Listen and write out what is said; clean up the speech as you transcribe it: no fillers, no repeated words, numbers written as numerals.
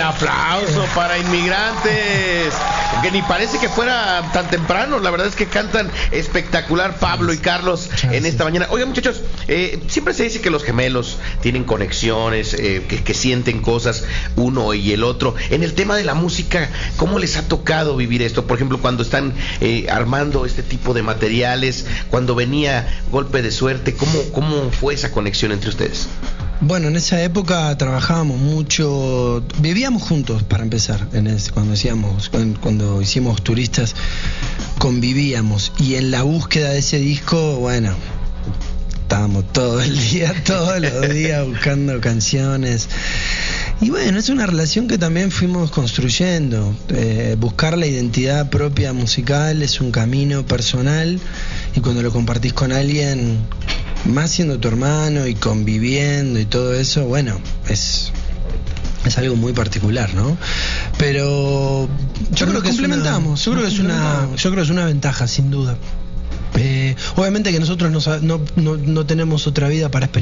aplauso para Inmigrantes. Que ni parece que fuera tan temprano. La verdad es que cantan espectacular Pablo y Carlos en esta mañana. Oigan, muchachos, siempre se dice que los gemelos tienen conexiones, que sienten cosas uno y el otro. En el tema de la música, ¿cómo les ha tocado vivir esto? Por ejemplo, cuando están armando este tipo de materiales, cuando venía Golpe de Suerte, ¿cómo fue esa conexión entre ustedes? Bueno, en esa época trabajábamos mucho, vivíamos juntos para empezar, cuando hicimos Turistas convivíamos, y en la búsqueda de ese disco, bueno, estábamos todos los días buscando canciones. Y bueno, es una relación que también fuimos construyendo. Buscar la identidad propia musical es un camino personal, y cuando lo compartís con alguien, más siendo tu hermano y conviviendo y todo eso, bueno, es algo muy particular, ¿no? Pero yo creo que complementamos. Yo creo que es una ventaja, sin duda. Obviamente que nosotros no tenemos otra vida para experimentar.